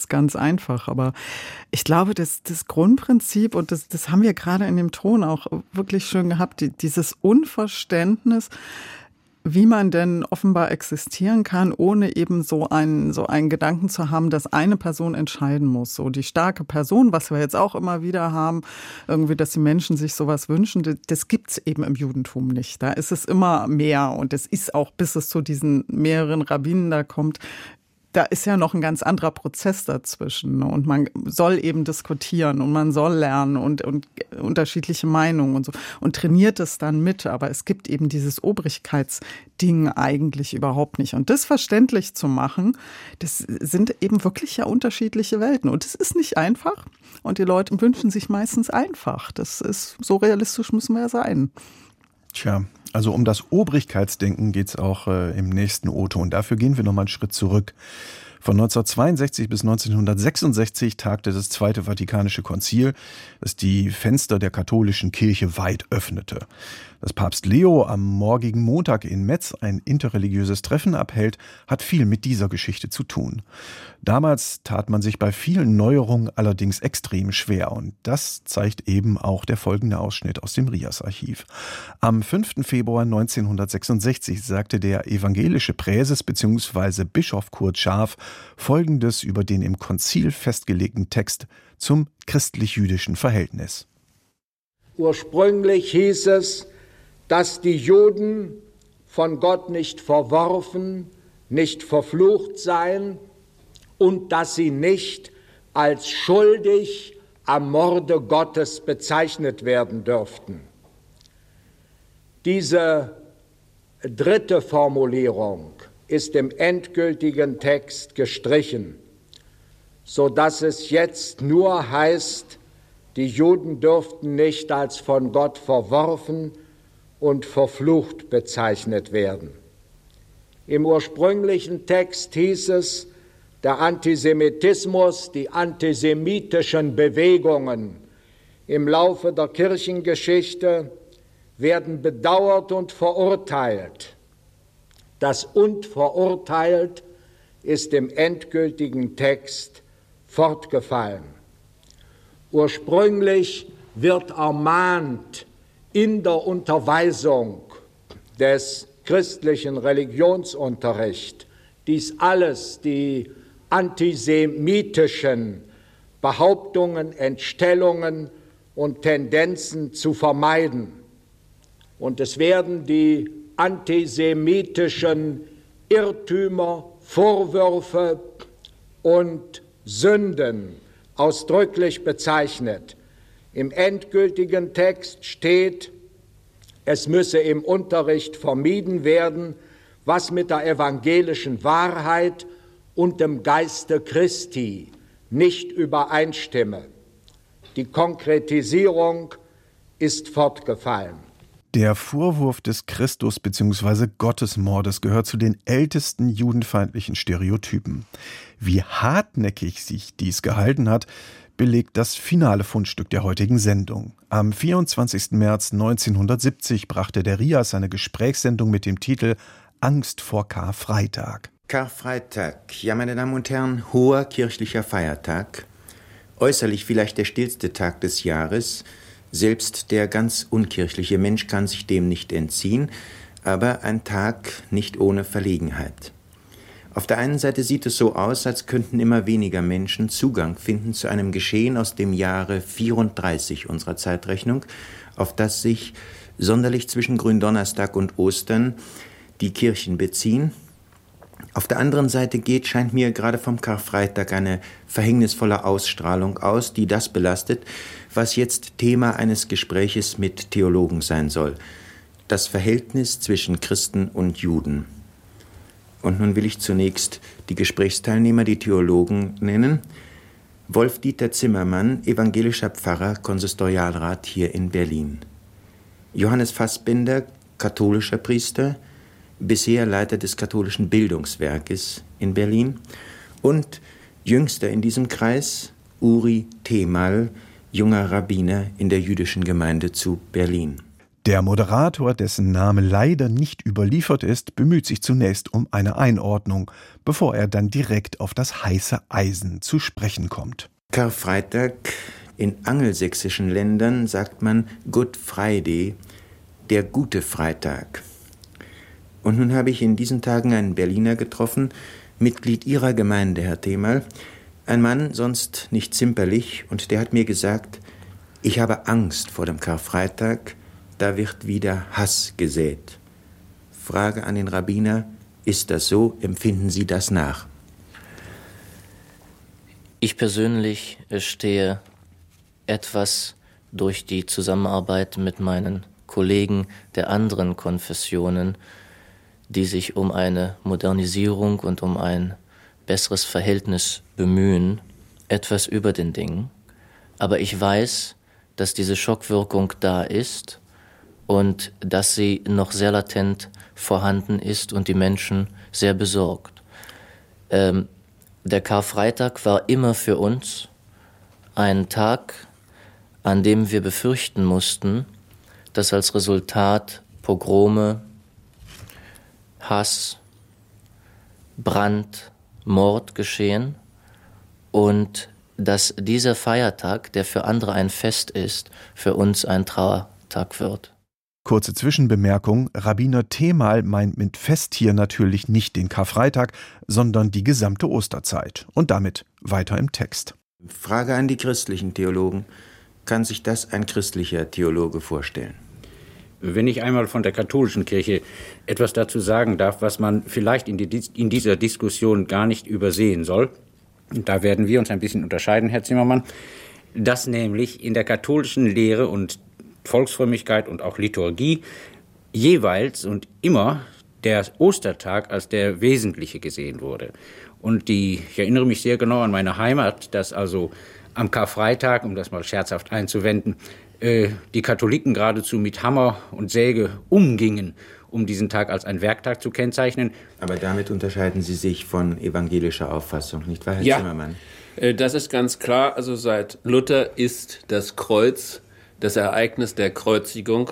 ist ganz einfach. Aber ich glaube, das Grundprinzip, und das haben wir gerade in dem Ton auch wirklich schön gehabt, dieses Unverständnis, wie man denn offenbar existieren kann, ohne eben so einen Gedanken zu haben, dass eine Person entscheiden muss. So die starke Person, was wir jetzt auch immer wieder haben, irgendwie, dass die Menschen sich sowas wünschen, das gibt's eben im Judentum nicht. Da ist es immer mehr, und es ist auch, bis es zu diesen mehreren Rabbinen da kommt, da ist ja noch ein ganz anderer Prozess dazwischen. Und man soll eben diskutieren und man soll lernen und unterschiedliche Meinungen und so. Und trainiert es dann mit. Aber es gibt eben dieses Obrigkeitsding eigentlich überhaupt nicht. Und das verständlich zu machen, das sind eben wirklich ja unterschiedliche Welten. Und es ist nicht einfach. Und die Leute wünschen sich meistens einfach. Das ist, so realistisch müssen wir ja sein. Tja, also um das Obrigkeitsdenken geht's auch im nächsten O-Ton. Dafür gehen wir nochmal einen Schritt zurück. Von 1962 bis 1966 tagte das Zweite Vatikanische Konzil, das die Fenster der katholischen Kirche weit öffnete. Dass Papst Leo am morgigen Montag in Metz ein interreligiöses Treffen abhält, hat viel mit dieser Geschichte zu tun. Damals tat man sich bei vielen Neuerungen allerdings extrem schwer, und das zeigt eben auch der folgende Ausschnitt aus dem Rias-Archiv. Am 5. Februar 1966 sagte der evangelische Präses bzw. Bischof Kurt Scharf Folgendes über den im Konzil festgelegten Text zum christlich-jüdischen Verhältnis. Ursprünglich hieß es, dass die Juden von Gott nicht verworfen, nicht verflucht seien und dass sie nicht als schuldig am Morde Gottes bezeichnet werden dürften. Diese dritte Formulierung ist im endgültigen Text gestrichen, sodass es jetzt nur heißt, die Juden dürften nicht als von Gott verworfen und verflucht bezeichnet werden. Im ursprünglichen Text hieß es, der Antisemitismus, die antisemitischen Bewegungen im Laufe der Kirchengeschichte werden bedauert und verurteilt. Das "und verurteilt" ist im endgültigen Text fortgefallen. Ursprünglich wird ermahnt in der Unterweisung des christlichen Religionsunterrichts, dies alles, die antisemitischen Behauptungen, Entstellungen und Tendenzen zu vermeiden. Und es werden die antisemitischen Irrtümer, Vorwürfe und Sünden ausdrücklich bezeichnet. Im endgültigen Text steht, es müsse im Unterricht vermieden werden, was mit der evangelischen Wahrheit und dem Geiste Christi nicht übereinstimme. Die Konkretisierung ist fortgefallen. Der Vorwurf des Christus- bzw. Gottesmordes gehört zu den ältesten judenfeindlichen Stereotypen. Wie hartnäckig sich dies gehalten hat, belegt das finale Fundstück der heutigen Sendung. Am 24. März 1970 brachte der Rias eine Gesprächssendung mit dem Titel Angst vor Karfreitag. Karfreitag, ja meine Damen und Herren, hoher kirchlicher Feiertag. Äußerlich vielleicht der stillste Tag des Jahres. Selbst der ganz unkirchliche Mensch kann sich dem nicht entziehen, aber ein Tag nicht ohne Verlegenheit. Auf der einen Seite sieht es so aus, als könnten immer weniger Menschen Zugang finden zu einem Geschehen aus dem Jahre 34 unserer Zeitrechnung, auf das sich sonderlich zwischen Gründonnerstag und Ostern die Kirchen beziehen. Auf der anderen Seite scheint mir gerade vom Karfreitag eine verhängnisvolle Ausstrahlung aus, die das belastet, was jetzt Thema eines Gespräches mit Theologen sein soll: das Verhältnis zwischen Christen und Juden. Und nun will ich zunächst die Gesprächsteilnehmer, die Theologen, nennen. Wolf-Dieter Zimmermann, evangelischer Pfarrer, Konsistorialrat hier in Berlin. Johannes Fassbinder, katholischer Priester, bisher Leiter des katholischen Bildungswerkes in Berlin. Und jüngster in diesem Kreis, Uri Temal, junger Rabbiner in der jüdischen Gemeinde zu Berlin. Der Moderator, dessen Name leider nicht überliefert ist, bemüht sich zunächst um eine Einordnung, bevor er dann direkt auf das heiße Eisen zu sprechen kommt. Karfreitag, in angelsächsischen Ländern sagt man Good Friday, der gute Freitag. Und nun habe ich in diesen Tagen einen Berliner getroffen, Mitglied Ihrer Gemeinde, Herr Themal, ein Mann, sonst nicht zimperlich, und der hat mir gesagt, ich habe Angst vor dem Karfreitag, da wird wieder Hass gesät. Frage an den Rabbiner, ist das so? Empfinden Sie das nach? Ich persönlich stehe etwas durch die Zusammenarbeit mit meinen Kollegen der anderen Konfessionen, die sich um eine Modernisierung und um ein besseres Verhältnis bemühen, etwas über den Dingen. Aber ich weiß, dass diese Schockwirkung da ist und dass sie noch sehr latent vorhanden ist und die Menschen sehr besorgt. Der Karfreitag war immer für uns ein Tag, an dem wir befürchten mussten, dass als Resultat Pogrome, Hass, Brand, Mord geschehen und dass dieser Feiertag, der für andere ein Fest ist, für uns ein Trauertag wird. Kurze Zwischenbemerkung, Rabbiner Themal meint mit Fest hier natürlich nicht den Karfreitag, sondern die gesamte Osterzeit. Und damit weiter im Text. Frage an die christlichen Theologen. Kann sich das ein christlicher Theologe vorstellen? Wenn ich einmal von der katholischen Kirche etwas dazu sagen darf, was man vielleicht in dieser Diskussion gar nicht übersehen soll, und da werden wir uns ein bisschen unterscheiden, Herr Zimmermann, dass nämlich in der katholischen Lehre und Volksfrömmigkeit und auch Liturgie jeweils und immer der Ostertag als der wesentliche gesehen wurde. Und ich erinnere mich sehr genau an meine Heimat, dass also am Karfreitag, um das mal scherzhaft einzuwenden, die Katholiken geradezu mit Hammer und Säge umgingen, um diesen Tag als einen Werktag zu kennzeichnen. Aber damit unterscheiden Sie sich von evangelischer Auffassung, nicht wahr, Herr Zimmermann? Das ist ganz klar. Also seit Luther ist das Kreuz, das Ereignis der Kreuzigung,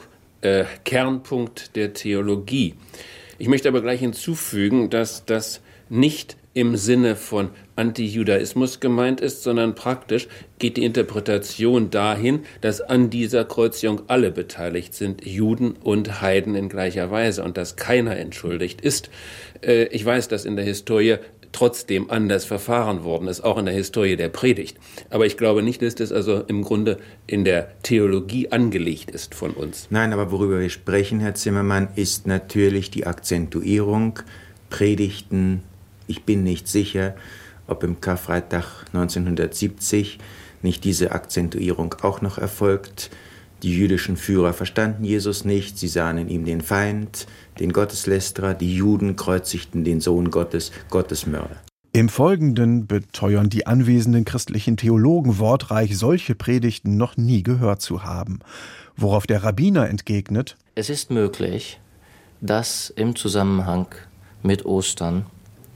Kernpunkt der Theologie. Ich möchte aber gleich hinzufügen, dass das nicht im Sinne von Antijudaismus gemeint ist, sondern praktisch geht die Interpretation dahin, dass an dieser Kreuzigung alle beteiligt sind, Juden und Heiden in gleicher Weise, und dass keiner entschuldigt ist. Ich weiß, dass in der Historie trotzdem anders verfahren worden ist, auch in der Historie der Predigt. Aber ich glaube nicht, dass das also im Grunde in der Theologie angelegt ist von uns. Nein, aber worüber wir sprechen, Herr Zimmermann, ist natürlich die Akzentuierung, Predigten. Ich bin nicht sicher, ob im Karfreitag 1970 nicht diese Akzentuierung auch noch erfolgt. Die jüdischen Führer verstanden Jesus nicht, sie sahen in ihm den Feind, den Gotteslästerer, die Juden kreuzigten den Sohn Gottes, Gottesmörder. Im Folgenden beteuern die anwesenden christlichen Theologen wortreich, solche Predigten noch nie gehört zu haben. Worauf der Rabbiner entgegnet: Es ist möglich, dass im Zusammenhang mit Ostern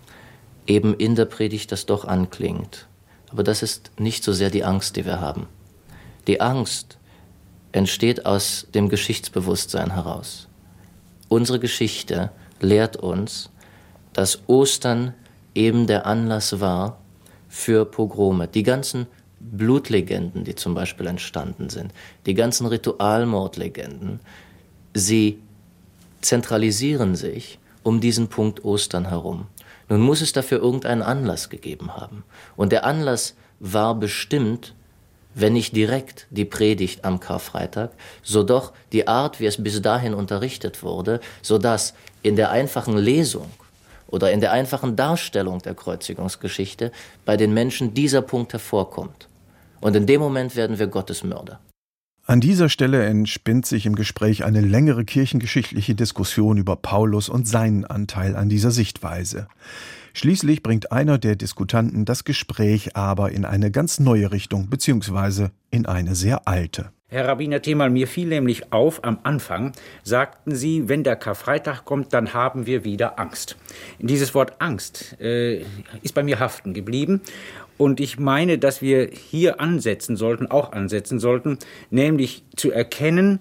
eben in der Predigt das doch anklingt. Aber das ist nicht so sehr die Angst, die wir haben. Die Angst entsteht aus dem Geschichtsbewusstsein heraus. Unsere Geschichte lehrt uns, dass Ostern eben der Anlass war für Pogrome. Die ganzen Blutlegenden, die zum Beispiel entstanden sind, die ganzen Ritualmordlegenden, sie zentralisieren sich um diesen Punkt Ostern herum. Nun muss es dafür irgendeinen Anlass gegeben haben. Und der Anlass war bestimmt, wenn nicht direkt die Predigt am Karfreitag, so doch die Art, wie es bis dahin unterrichtet wurde, sodass in der einfachen Lesung oder in der einfachen Darstellung der Kreuzigungsgeschichte bei den Menschen dieser Punkt hervorkommt. Und in dem Moment werden wir Gottesmörder. An dieser Stelle entspinnt sich im Gespräch eine längere kirchengeschichtliche Diskussion über Paulus und seinen Anteil an dieser Sichtweise. Schließlich bringt einer der Diskutanten das Gespräch aber in eine ganz neue Richtung, beziehungsweise in eine sehr alte. Herr Rabbiner Themal, mir fiel nämlich auf, am Anfang sagten Sie, wenn der Karfreitag kommt, dann haben wir wieder Angst. Dieses Wort Angst ist bei mir haften geblieben. Und ich meine, dass wir hier auch ansetzen sollten, nämlich zu erkennen,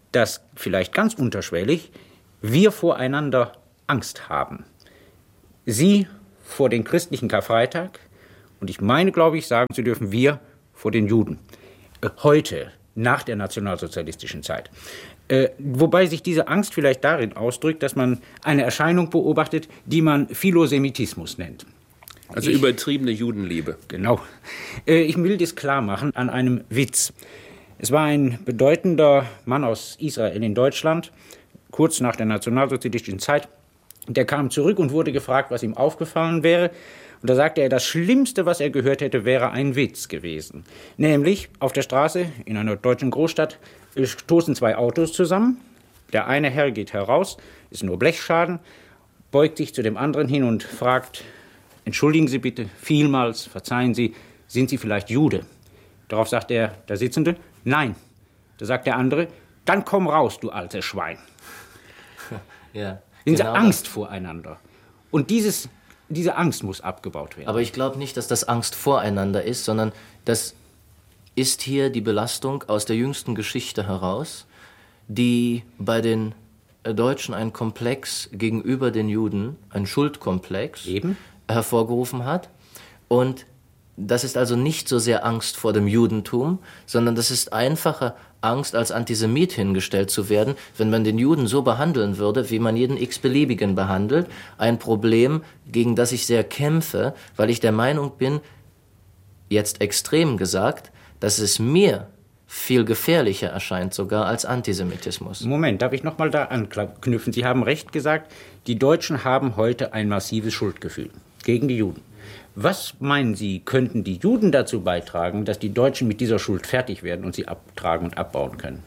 dass vielleicht ganz unterschwellig wir voreinander Angst haben. Sie vor den christlichen Karfreitag und ich meine, glaube ich, sagen zu dürfen, wir vor den Juden. Heute, nach der nationalsozialistischen Zeit. Wobei sich diese Angst vielleicht darin ausdrückt, dass man eine Erscheinung beobachtet, die man Philosemitismus nennt. Also übertriebene Judenliebe. Genau. Ich will das klar machen an einem Witz. Es war ein bedeutender Mann aus Israel in Deutschland, kurz nach der nationalsozialistischen Zeit. Der kam zurück und wurde gefragt, was ihm aufgefallen wäre. Und da sagte er, das Schlimmste, was er gehört hätte, wäre ein Witz gewesen. Nämlich auf der Straße in einer deutschen Großstadt stoßen zwei Autos zusammen. Der eine Herr geht heraus, ist nur Blechschaden, beugt sich zu dem anderen hin und fragt, entschuldigen Sie bitte, vielmals, verzeihen Sie, sind Sie vielleicht Jude? Darauf sagt der Sitzende, nein. Da sagt der andere, dann komm raus, du altes Schwein. Ja, Diese genau Angst voreinander. Und diese Angst muss abgebaut werden. Aber ich glaube nicht, dass das Angst voreinander ist, sondern das ist hier die Belastung aus der jüngsten Geschichte heraus, die bei den Deutschen einen Komplex gegenüber den Juden, einen Schuldkomplex, hervorgerufen hat. Und das ist also nicht so sehr Angst vor dem Judentum, sondern das ist einfache Angst, als Antisemit hingestellt zu werden, wenn man den Juden so behandeln würde, wie man jeden x-beliebigen behandelt. Ein Problem, gegen das ich sehr kämpfe, weil ich der Meinung bin, jetzt extrem gesagt, dass es mir viel gefährlicher erscheint sogar als Antisemitismus. Moment, darf ich noch mal da anknüpfen? Sie haben recht gesagt, die Deutschen haben heute ein massives Schuldgefühl gegen die Juden. Was meinen Sie, könnten die Juden dazu beitragen, dass die Deutschen mit dieser Schuld fertig werden und sie abtragen und abbauen können?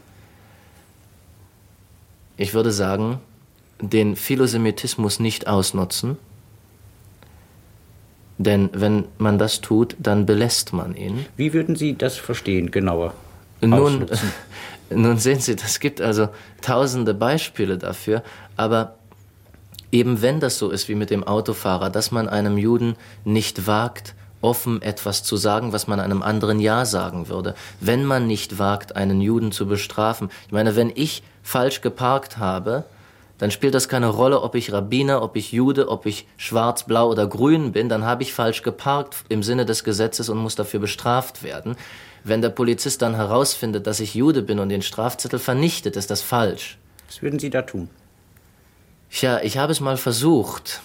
Ich würde sagen, den Philosemitismus nicht ausnutzen, denn wenn man das tut, dann belässt man ihn. Wie würden Sie das verstehen, genauer? Nun sehen Sie, es gibt also tausende Beispiele dafür, aber eben wenn das so ist wie mit dem Autofahrer, dass man einem Juden nicht wagt, offen etwas zu sagen, was man einem anderen ja sagen würde. Wenn man nicht wagt, einen Juden zu bestrafen. Ich meine, wenn ich falsch geparkt habe, dann spielt das keine Rolle, ob ich Rabbiner, ob ich Jude, ob ich schwarz, blau oder grün bin, dann habe ich falsch geparkt im Sinne des Gesetzes und muss dafür bestraft werden. Wenn der Polizist dann herausfindet, dass ich Jude bin und den Strafzettel vernichtet, ist das falsch. Was würden Sie da tun? Tja, ich habe es mal versucht.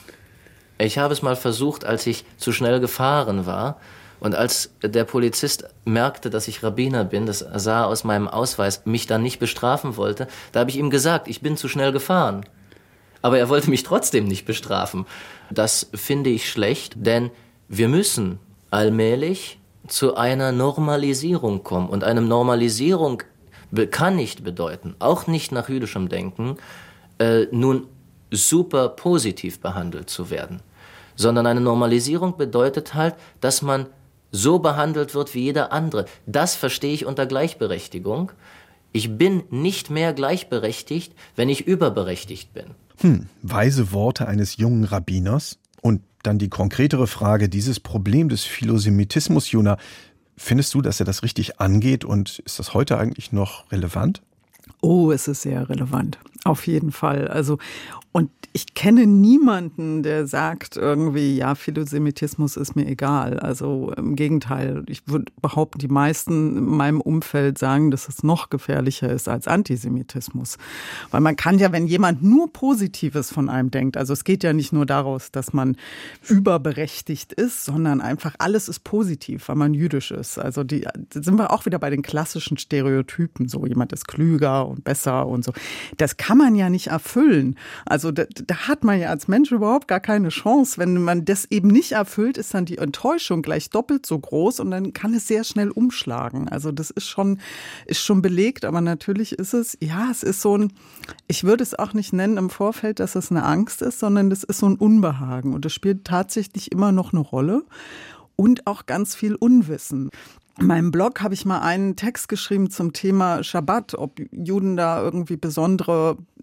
Als ich zu schnell gefahren war. Und als der Polizist merkte, dass ich Rabbiner bin, das sah aus meinem Ausweis, mich dann nicht bestrafen wollte, da habe ich ihm gesagt, ich bin zu schnell gefahren. Aber er wollte mich trotzdem nicht bestrafen. Das finde ich schlecht, denn wir müssen allmählich zu einer Normalisierung kommen. Und eine Normalisierung kann nicht bedeuten, auch nicht nach jüdischem Denken, nun super positiv behandelt zu werden. Sondern eine Normalisierung bedeutet halt, dass man so behandelt wird wie jeder andere. Das verstehe ich unter Gleichberechtigung. Ich bin nicht mehr gleichberechtigt, wenn ich überberechtigt bin. Weise Worte eines jungen Rabbiners. Und dann die konkretere Frage, dieses Problem des Philosemitismus, Jona, findest du, dass er das richtig angeht und ist das heute eigentlich noch relevant? Oh, es ist sehr relevant. Auf jeden Fall. Also, und ich kenne niemanden, der sagt irgendwie, ja, Philosemitismus ist mir egal. Also im Gegenteil, ich würde behaupten, die meisten in meinem Umfeld sagen, dass es noch gefährlicher ist als Antisemitismus. Weil man kann ja, wenn jemand nur Positives von einem denkt, also es geht ja nicht nur daraus, dass man überberechtigt ist, sondern einfach alles ist positiv, weil man jüdisch ist. Also da sind wir auch wieder bei den klassischen Stereotypen. So, jemand ist klüger und besser und so. Das kann man ja nicht erfüllen. Also da hat man ja als Mensch überhaupt gar keine Chance. Wenn man das eben nicht erfüllt, ist dann die Enttäuschung gleich doppelt so groß und dann kann es sehr schnell umschlagen. Also das ist schon belegt, aber natürlich ist es ist so ein, ich würde es auch nicht nennen im Vorfeld, dass es eine Angst ist, sondern das ist so ein Unbehagen und das spielt tatsächlich immer noch eine Rolle und auch ganz viel Unwissen. In meinem Blog habe ich mal einen Text geschrieben zum Thema Schabbat, ob Juden da irgendwie besondere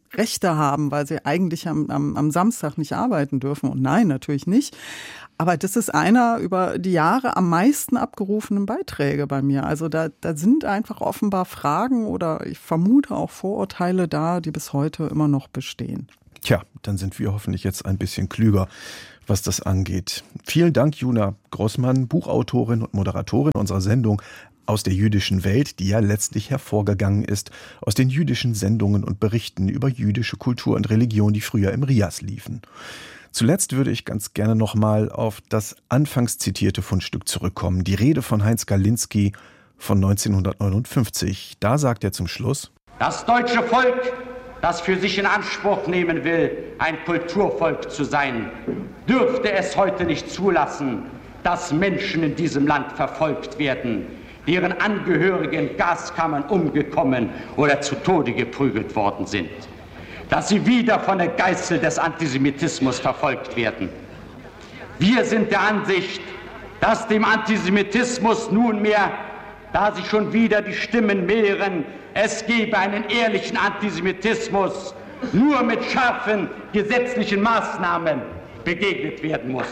Rechte haben, weil sie eigentlich am Samstag nicht arbeiten dürfen. Und nein, natürlich nicht. Aber das ist einer über die Jahre am meisten abgerufenen Beiträge bei mir. Also da sind einfach offenbar Fragen oder ich vermute auch Vorurteile da, die bis heute immer noch bestehen. Tja, dann sind wir hoffentlich jetzt ein bisschen klüger, was das angeht. Vielen Dank, Juna Grossmann, Buchautorin und Moderatorin unserer Sendung Aus der jüdischen Welt, die ja letztlich hervorgegangen ist aus den jüdischen Sendungen und Berichten über jüdische Kultur und Religion, die früher im Rias liefen. Zuletzt würde ich ganz gerne nochmal auf das anfangs zitierte Fundstück zurückkommen. Die Rede von Heinz Galinski von 1959. Da sagt er zum Schluss: Das deutsche Volk, das für sich in Anspruch nehmen will, ein Kulturvolk zu sein, dürfte es heute nicht zulassen, dass Menschen in diesem Land verfolgt werden, deren Angehörige in Gaskammern umgekommen oder zu Tode geprügelt worden sind. Dass sie wieder von der Geißel des Antisemitismus verfolgt werden. Wir sind der Ansicht, dass dem Antisemitismus nunmehr, da sich schon wieder die Stimmen mehren, es gebe einen ehrlichen Antisemitismus, nur mit scharfen gesetzlichen Maßnahmen begegnet werden muss.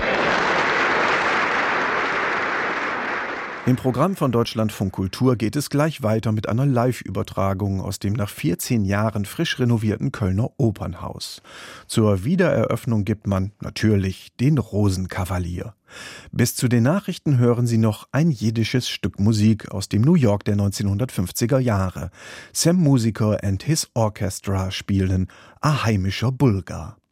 Im Programm von Deutschlandfunk Kultur geht es gleich weiter mit einer Live-Übertragung aus dem nach 14 Jahren frisch renovierten Kölner Opernhaus. Zur Wiedereröffnung gibt man natürlich den Rosenkavalier. Bis zu den Nachrichten hören Sie noch ein jiddisches Stück Musik aus dem New York der 1950er Jahre. Sam Musiker and his Orchestra spielen A heimischer Bulgar.